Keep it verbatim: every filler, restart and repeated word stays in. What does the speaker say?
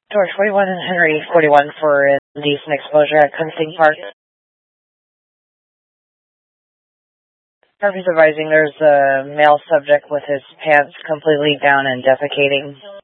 George forty-one and Henry forty-one for indecent exposure at Kensington Park. Purpose advising there's a male subject with his pants completely down and defecating.